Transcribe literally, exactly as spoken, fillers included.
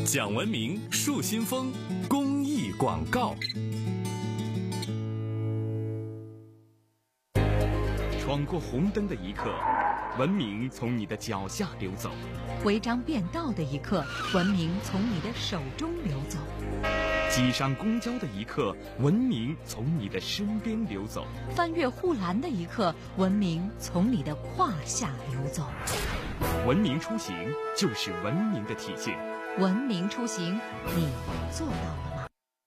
讲文明树新风公益广告。闯过红灯的一刻，文明从你的脚下流走； 违章变道的一刻，文明从你的手中流走； 挤上公交的一刻，文明从你的身边流走； 翻越护栏的一刻，文明从你的胯下流走。 文明出行就是文明的体现。 文明出行，你做到了。